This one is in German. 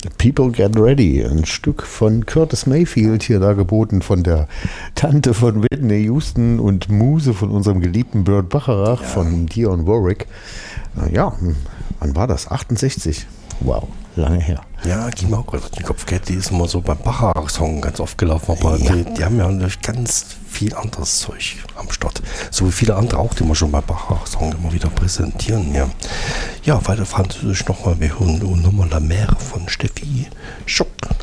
People Get Ready, ein Stück von Curtis Mayfield, hier dargeboten von der Tante von Whitney Houston und Muse von unserem geliebten Burt Bacharach, von Dionne Warwick. Ja, wann war das? 68. Wow, lange her. Ja, ging mir auch gerade durch den Kopf. Die ist immer so beim Bacharach-Song ganz oft gelaufen, aber die haben ja natürlich ganz viel anderes Zeug am Start. So wie viele andere auch, die wir schon beim Bacharach-Song immer wieder präsentieren. Ja, weiter französisch nochmal. Wir hören nochmal La Mer von Steffi Schock.